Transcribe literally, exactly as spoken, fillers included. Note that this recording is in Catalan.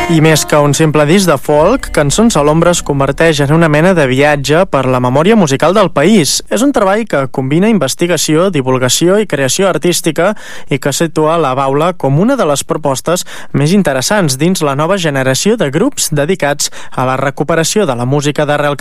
I més que un simple disc de folk, Cançons a l'ombra es converteix en una mena de viatge per la memòria musical del país. És un treball que combina investigació, divulgació i creació artística i que situa la Baula com una de les propostes més interessants dins la nova generació de grups dedicats a la recuperació de la música d'arrel